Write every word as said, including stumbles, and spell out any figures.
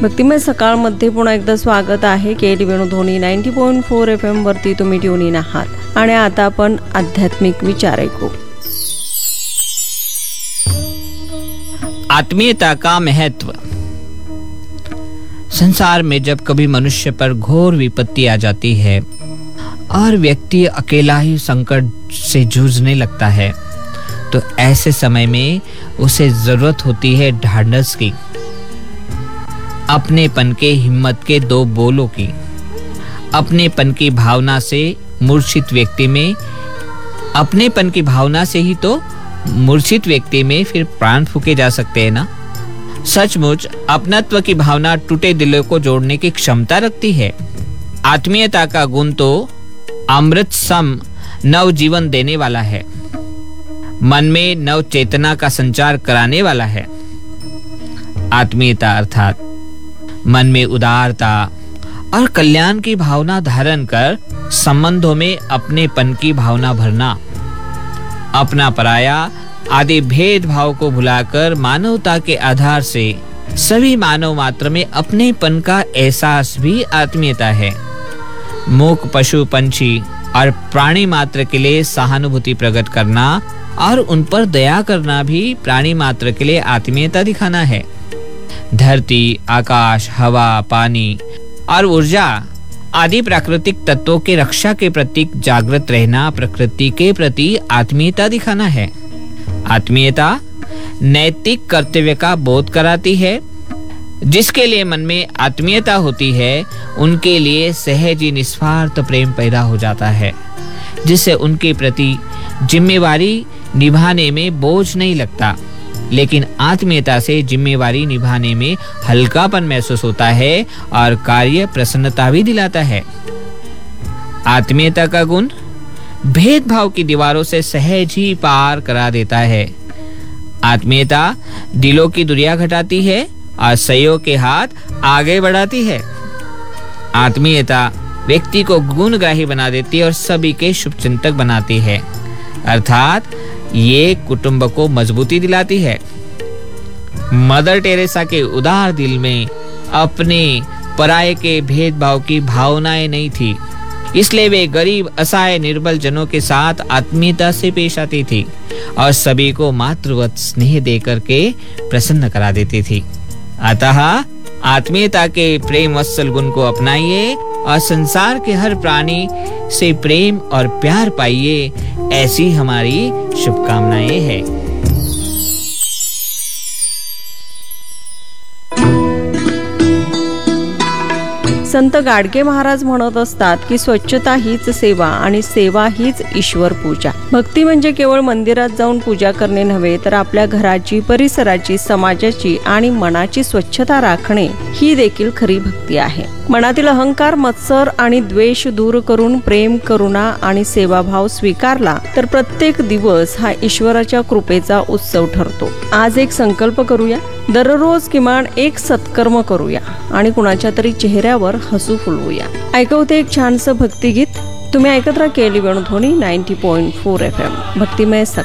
भक्तिमय सकाळमध्ये पुन्हा एकदा स्वागत आहे. केली Venudhwani ninety point four F M वरती तुम्ही ट्यून इन आहात आणि आता आपण आध्यात्मिक विचार ऐकू. आत्मीयता का महत्व. संसार में जब कभी मनुष्य पर घोर विपत्ति आ जाती है और व्यक्ति अकेला ही संकट से जूझने लगता है, तो ऐसे समय में उसे जरूरत होती है ढाढ़स की, अपनेपन के हिम्मत के दो बोलों की. अपनेपन की भावना से मूर्छित व्यक्ति में अपनेपन की भावना से ही तो मूर्छित व्यक्ति में फिर प्राण फूके जा सकते हैं ना. सचमुच अपनत्व की भावना टूटे दिलों को जोड़ने की क्षमता रखती है. आत्मीयता का गुण तो अमृत सम नव जीवन देने वाला है, मन में नव चेतना का संचार कराने वाला है. आत्मीयता अर्थात मन में उदारता और कल्याण की भावना धारण कर संबंधों में अपनेपन की भावना भरना, अपना पराया आदि भेदभाव को भुलाकर मानवता के आधार से सभी मानव मात्र में अपनेपन का एहसास भी आत्मीयता है. मूक पशु पंछी और प्राणी मात्र के लिए सहानुभूति प्रकट करना और उन पर दया करना भी प्राणी मात्र के लिए आत्मीयता दिखाना है. धरती, आकाश, हवा, पानी और ऊर्जा आदि प्राकृतिक तत्वों के रक्षा के प्रति जागृत रहना प्रकृति के प्रति आत्मीयता दिखाना है. आत्मीयता नैतिक कर्तव्य का बोध कराती है. जिसके लिए मन में आत्मीयता होती है उनके लिए सहज ही निस्वार्थ प्रेम पैदा हो जाता है, जिससे उनके प्रति जिम्मेवारी निभाने में बोझ नहीं लगता. लेकिन आत्मीयता से जिम्मेवारी निभाने में हल्कापन महसूस होता है और कार्य प्रसन्नता भी दिलाता है. आत्मीयता का गुण भेदभाव की दीवारों से सहज ही पार करा देता है. आत्मीयता दिलों की दूरियां घटाती है और सहयोग के हाथ आगे बढ़ाती है. आत्मीयता व्यक्ति को गुणग्राही बना देती है और सभी के शुभचिंतक बनाती है, अर्थात ये कुटुंब को मजबूती दिलाती है. मदर टेरेसा के उदार दिल में अपने पराये के भेदभाव की भावनाएं नहीं थी, इसलिए वे गरीब असहाय निर्बल जनों के साथ आत्मीयता से पेश आती थी और सभी को मातृवत स्नेह देकर के प्रसन्न करा देती थी. अतः आत्मीयता के प्रेम वत्सल गुण को अपनाइए और संसार के हर प्राणी से प्रेम और प्यार पाइए, ऐसी हमारी शुभकामनाएं हैं. संत गाडगे महाराज म्हणत असतात की स्वच्छता हीच सेवा आणि सेवा हीच ईश्वर पूजा. भक्ती म्हणजे केवळ मंदिरात जाऊन पूजा करणे नव्हे, तर आपल्या घराची, परिसराची, समाजाची आणि मनाची स्वच्छता राखणे ही देखील खरी भक्ती आहे. मनातील अहंकार, मत्सर आणि द्वेष दूर करून प्रेम, करुणा आणि सेवाभाव स्वीकारला तर प्रत्येक दिवस हा ईश्वराच्या कृपेचा उत्सव ठरतो. आज एक संकल्प करूया, दररोज किमान एक सत्कर्म करूया आणि कुणाच्या तरी चेहऱ्यावर हसू फुलवूया. ऐकवते एक छानसं भक्तिगीत. तुम्ही ऐकत राहा केली Venudhwani ninety point four F M भक्तिमय.